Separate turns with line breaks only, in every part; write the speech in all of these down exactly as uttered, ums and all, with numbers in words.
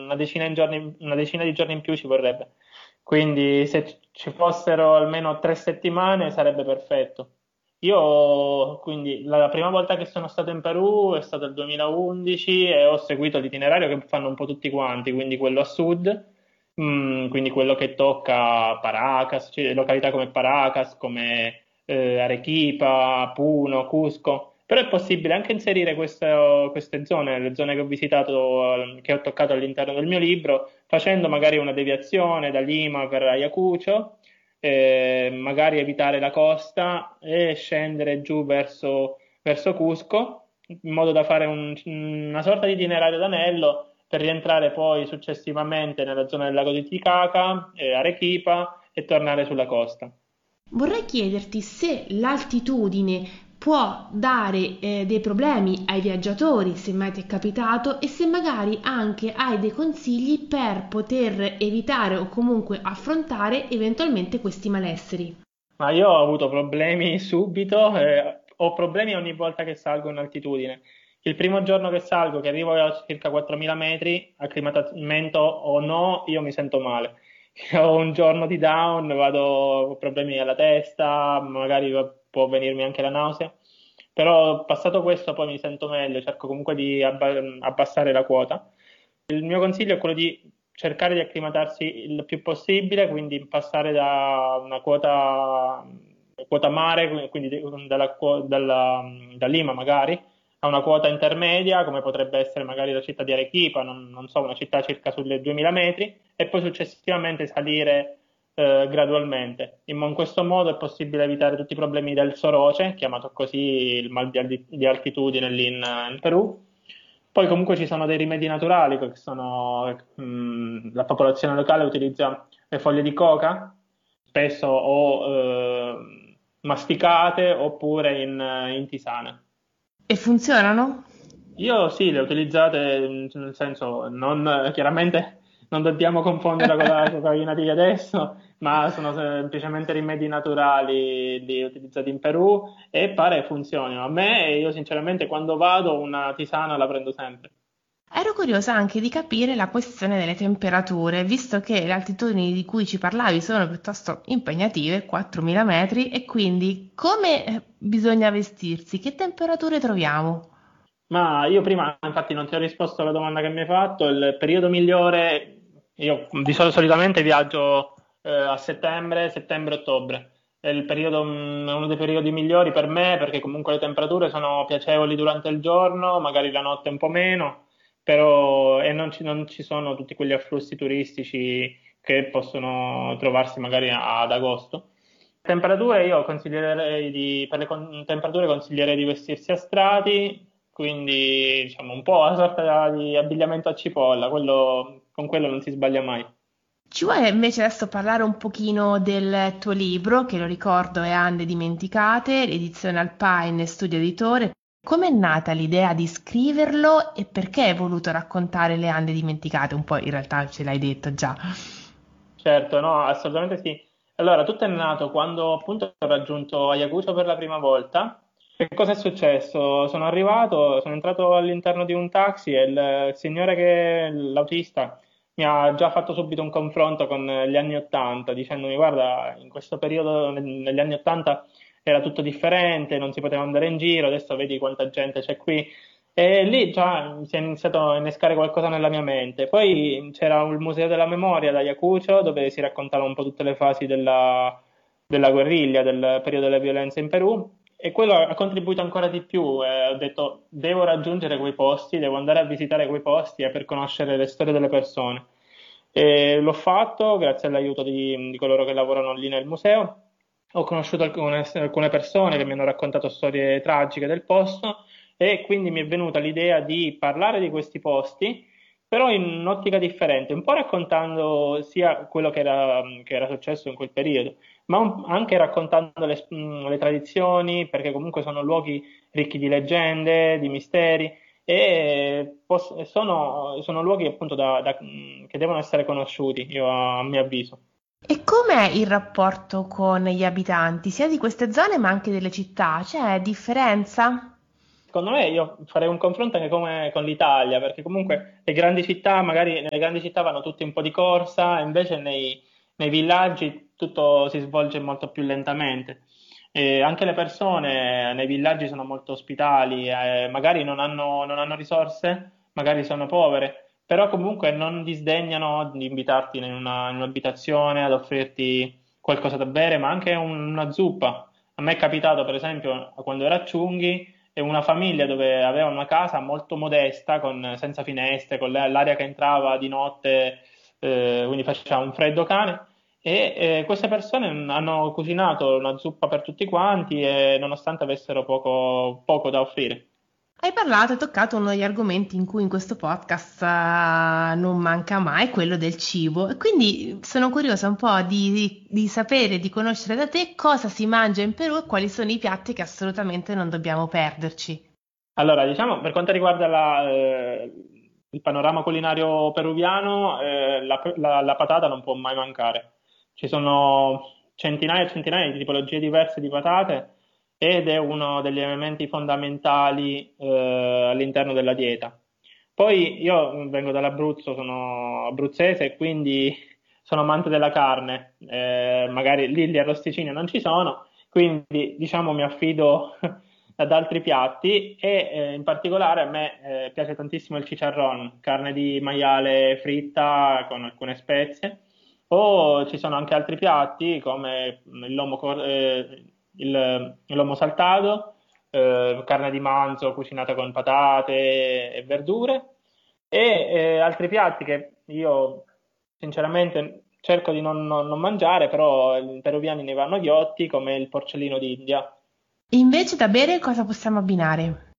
una decina, in giorni- una decina di giorni in più ci vorrebbe. Quindi se ci fossero almeno tre settimane sarebbe perfetto. Io quindi la prima volta che sono stato in Perù è stato il duemilaundici e ho seguito l'itinerario che fanno un po' tutti quanti, quindi quello a sud, mm, quindi quello che tocca Paracas, cioè località come Paracas, come eh, Arequipa, Puno, Cusco. Però è possibile anche inserire questo- queste zone, le zone che ho visitato, eh, che ho toccato all'interno del mio libro, facendo magari una deviazione da Lima per Ayacucho, eh, magari evitare la costa e scendere giù verso, verso Cusco, in modo da fare un- una sorta di itinerario d'anello per rientrare poi successivamente nella zona del lago di Titicaca, eh, Arequipa e tornare sulla costa.
Vorrei chiederti se l'altitudine può dare eh, dei problemi ai viaggiatori, se mai ti è capitato, e se magari anche hai dei consigli per poter evitare o comunque affrontare eventualmente questi malesseri.
Ma io ho avuto problemi subito, eh, ho problemi ogni volta che salgo in altitudine. Il primo giorno che salgo, che arrivo a circa quattromila metri, acclimatamento o no, io mi sento male. Ho un giorno di down, vado, ho problemi alla testa, magari va- può venirmi anche la nausea, però passato questo poi mi sento meglio, cerco comunque di abba- abbassare la quota. Il mio consiglio è quello di cercare di acclimatarsi il più possibile, quindi passare da una quota, quota mare, quindi dalla, dalla- da Lima magari, a una quota intermedia, come potrebbe essere magari la città di Arequipa, non, non so, una città circa sulle duemila metri, e poi successivamente salire eh, gradualmente. In, in questo modo è possibile evitare tutti i problemi del soroce, chiamato così il mal di, alti- di altitudine lì in in Perù. Poi comunque ci sono dei rimedi naturali, che sono, mh, la popolazione locale utilizza le foglie di coca, spesso o eh, masticate oppure in, in tisana.
E funzionano?
Io sì, le ho utilizzate, mh, nel senso, non, chiaramente non dobbiamo confonderla con la cocaina di adesso, ma sono semplicemente rimedi naturali lì utilizzati in Perù e pare funzionino. A me, io sinceramente, quando vado una tisana la prendo sempre.
Ero curiosa anche di capire la questione delle temperature, visto che le altitudini di cui ci parlavi sono piuttosto impegnative, quattromila metri, e quindi come eh, bisogna vestirsi? Che temperature troviamo?
Ma io prima, infatti, non ti ho risposto alla domanda che mi hai fatto. Il periodo migliore, io di solito solitamente viaggio eh, a settembre, settembre-ottobre. È il periodo, mh, uno dei periodi migliori per me perché comunque le temperature sono piacevoli durante il giorno, magari la notte un po' meno, però e non ci, non ci sono tutti quegli afflussi turistici che possono trovarsi magari ad agosto. Temperature, io consiglierei di, per le con- temperature consiglierei di vestirsi a strati, quindi diciamo un po' una sorta di abbigliamento a cipolla, quello- con quello non si sbaglia mai.
Ci vuoi invece adesso parlare un pochino del tuo libro, che lo ricordo è Ande dimenticate, edizione Alpine Studio Editore. Com'è nata l'idea di scriverlo e perché hai voluto raccontare le Ande dimenticate? Un po' in realtà ce l'hai detto già.
Certo, no, assolutamente sì. Allora, tutto è nato quando appunto ho raggiunto Ayacucho per la prima volta. Che cosa è successo? Sono arrivato, sono entrato all'interno di un taxi e il signore che, l'autista, mi ha già fatto subito un confronto con gli anni Ottanta, dicendomi, guarda, in questo periodo, neg- negli anni Ottanta, era tutto differente, non si poteva andare in giro, adesso vedi quanta gente c'è qui. E lì già si è iniziato a innescare qualcosa nella mia mente. Poi c'era il Museo della Memoria da Ayacucho, dove si raccontavano un po' tutte le fasi della, della guerriglia, del periodo delle violenze in Perù, e quello ha contribuito ancora di più. Eh, ho detto, devo raggiungere quei posti, devo andare a visitare quei posti eh, per conoscere le storie delle persone. E l'ho fatto grazie all'aiuto di, di coloro che lavorano lì nel museo. Ho conosciuto alcune, alcune persone che mi hanno raccontato storie tragiche del posto e quindi mi è venuta l'idea di parlare di questi posti, però in un'ottica differente, un po' raccontando sia quello che era, che era successo in quel periodo, ma un- anche raccontando le, mh, le tradizioni, perché comunque sono luoghi ricchi di leggende, di misteri, e pos- sono, sono luoghi appunto da- da- mh, che devono essere conosciuti, io, a mio avviso.
E com'è il rapporto con gli abitanti, sia di queste zone ma anche delle città? C'è differenza?
secondo me io farei un confronto anche come con l'Italia, perché comunque le grandi città, magari nelle grandi città vanno tutti un po' di corsa, invece nei, nei villaggi tutto si svolge molto più lentamente. E anche le persone nei villaggi sono molto ospitali, eh, magari non hanno, non hanno risorse, magari sono povere, però comunque non disdegnano di invitarti in una- in un'abitazione ad offrirti qualcosa da bere, ma anche un- una zuppa. A me è capitato, per esempio, quando ero a Ciunghi, e una famiglia dove aveva una casa molto modesta, con- senza finestre, con la- l'aria che entrava di notte, eh, quindi faceva un freddo cane. E eh, queste persone hanno cucinato una zuppa per tutti quanti, e nonostante avessero poco, poco da offrire.
Hai parlato e toccato uno degli argomenti in cui in questo podcast eh, non manca mai, quello del cibo. E quindi sono curiosa un po' di, di, di sapere, di conoscere da te cosa si mangia in Perù e quali sono i piatti che assolutamente non dobbiamo perderci.
Allora, diciamo, per quanto riguarda la, eh, il panorama culinario peruviano, eh, la, la- la patata non può mai mancare. Ci sono centinaia e centinaia di tipologie diverse di patate ed è uno degli elementi fondamentali, eh, all'interno della dieta. Poi io vengo dall'Abruzzo, sono abruzzese e quindi sono amante della carne. Eh, magari lì gli arrosticini non ci sono, quindi diciamo mi affido ad altri piatti e eh, in particolare a me eh, piace tantissimo il chicharrón, carne di maiale fritta con alcune spezie, o ci sono anche altri piatti come il lomo, cor- eh, il, il lomo saltato, eh, carne di manzo cucinata con patate e verdure, e eh, altri piatti che io sinceramente cerco di non, non- non mangiare, però i peruviani ne vanno ghiotti, come il porcellino d'India.
E invece da bere cosa possiamo abbinare?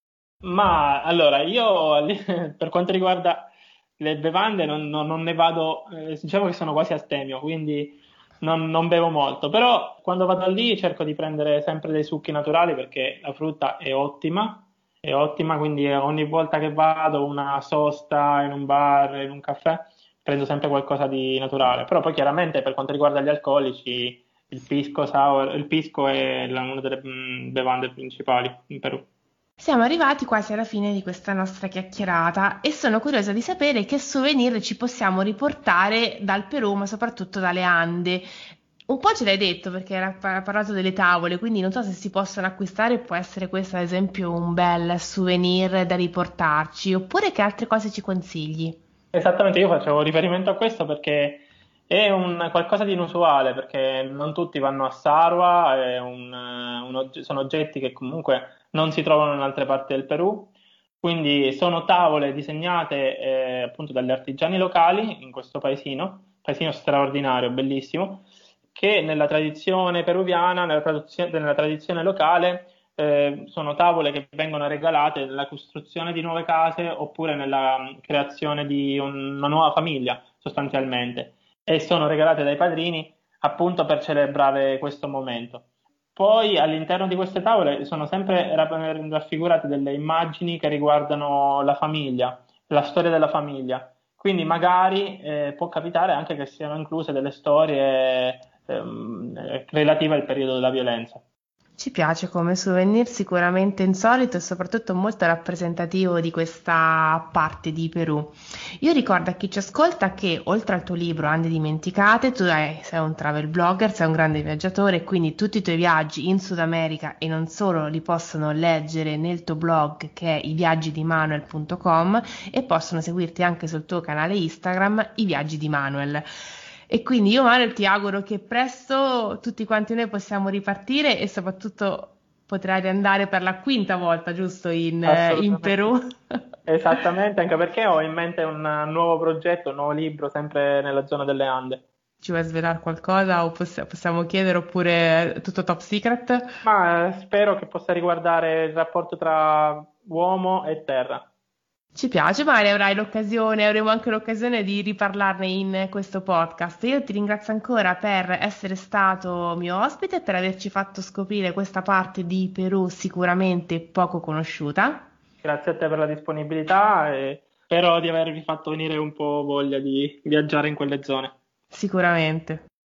Ma allora, io lì, per quanto riguarda le bevande non, non- non ne vado, eh, diciamo che sono quasi astemio, quindi non, non bevo molto, però quando vado lì cerco di prendere sempre dei succhi naturali perché la frutta è ottima, è ottima, quindi ogni volta che vado una sosta in un bar, in un caffè, prendo sempre qualcosa di naturale, però poi chiaramente per quanto riguarda gli alcolici, il pisco sour, il pisco è la- una delle mm, bevande principali in Perù.
Siamo arrivati quasi alla fine di questa nostra chiacchierata e sono curiosa di sapere che souvenir ci possiamo riportare dal Perù, ma soprattutto dalle Ande. Un po' ce l'hai detto perché era pa- parlato delle tavole, quindi non so se si possono acquistare, può essere questo ad esempio un bel souvenir da riportarci, oppure che altre cose ci consigli.
Esattamente, io facevo riferimento a questo perché è un qualcosa di inusuale, perché non tutti vanno a Sarwa, è un, eh, un ogge- sono oggetti che comunque non si trovano in altre parti del Perù, quindi sono tavole disegnate eh, appunto dagli artigiani locali in questo paesino, paesino straordinario, bellissimo, che nella tradizione peruviana, nella tradizio- nella tradizione locale eh, sono tavole che vengono regalate nella costruzione di nuove case oppure nella mh, creazione di un- una nuova famiglia, sostanzialmente, e sono regalate dai padrini appunto per celebrare questo momento. Poi all'interno di queste tavole sono sempre rap- raffigurate delle immagini che riguardano la famiglia, la storia della famiglia. Quindi magari eh, può capitare anche che siano incluse delle storie ehm, eh, relative al periodo della violenza.
Ci piace come souvenir, sicuramente insolito e soprattutto molto rappresentativo di questa parte di Perù. Io ricordo a chi ci ascolta che oltre al tuo libro Ande dimenticate, tu hai- sei un travel blogger, sei un grande viaggiatore e quindi tutti i tuoi viaggi in Sud America e non solo li possono leggere nel tuo blog che è i viaggi di manuel punto com e possono seguirti anche sul tuo canale Instagram I Viaggi di Manuel. E quindi io Manuel ti auguro che presto tutti quanti noi possiamo ripartire e soprattutto potrai andare per la quinta volta, giusto, in, eh, in
Assolutamente.
Perù.
Esattamente, anche perché ho in mente un nuovo progetto, un nuovo libro, sempre nella zona delle Ande.
Ci vuoi svelare qualcosa o possi- possiamo chiedere oppure è tutto top secret?
Ma eh, spero che possa riguardare il rapporto tra uomo e terra.
Ci piace, magari avrai l'occasione, avremo anche l'occasione di riparlarne in questo podcast. Io ti ringrazio ancora per essere stato mio ospite e per averci fatto scoprire questa parte di Perù sicuramente poco conosciuta.
Grazie a te per la disponibilità e spero di avervi fatto venire un po' voglia di viaggiare in quelle zone.
Sicuramente.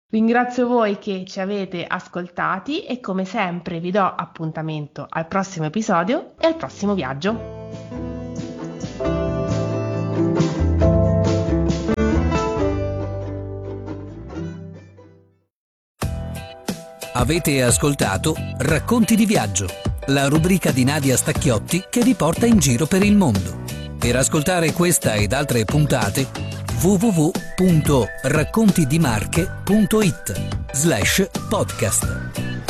Ringrazio voi che ci avete ascoltati e come sempre vi do appuntamento al prossimo episodio e al prossimo viaggio.
Avete ascoltato Racconti di viaggio, la rubrica di Nadia Stacchiotti che vi porta in giro per il mondo. Per ascoltare questa ed altre puntate w w w punto raccontidimarche punto it slash podcast.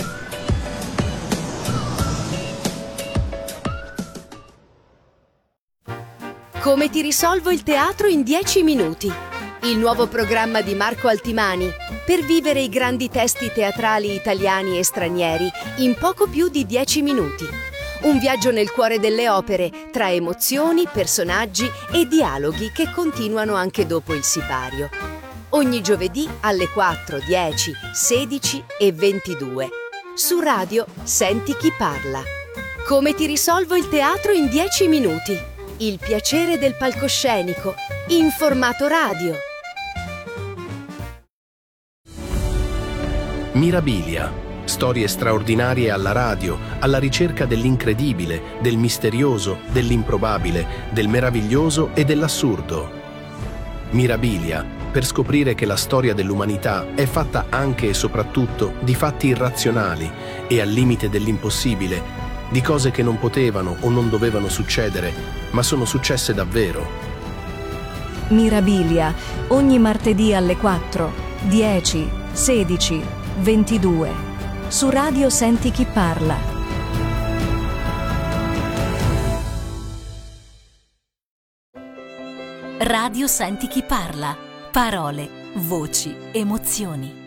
Come ti risolvo il teatro in dieci minuti? Il nuovo programma di Marco Altimani per vivere i grandi testi teatrali italiani e stranieri in poco più di dieci minuti. Un viaggio nel cuore delle opere, tra emozioni, personaggi e dialoghi che continuano anche dopo il sipario. Ogni giovedì alle quattro, dieci, sedici e ventidue. Su Radio Senti chi parla. Come ti risolvo il teatro in dieci minuti? Il piacere del palcoscenico, in formato radio.
Mirabilia. Storie straordinarie alla radio, alla ricerca dell'incredibile, del misterioso, dell'improbabile, del meraviglioso e dell'assurdo. Mirabilia, per scoprire che la storia dell'umanità è fatta anche e soprattutto di fatti irrazionali e al limite dell'impossibile, di cose che non potevano o non dovevano succedere, ma sono successe davvero.
Mirabilia, ogni martedì alle quattro, dieci, sedici, ventidue. Su Radio Senti chi parla. Radio Senti chi parla. Parole, voci, emozioni.